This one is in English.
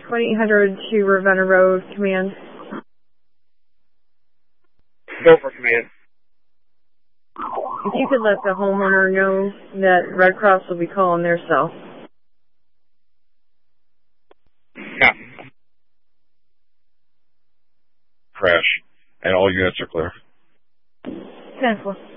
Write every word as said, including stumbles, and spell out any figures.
twenty-eight hundred to Ravenna Road, command. Go for command. If you could let the homeowner know that Red Cross will be calling their cell. Yeah. Crash. And all units are clear. ten four.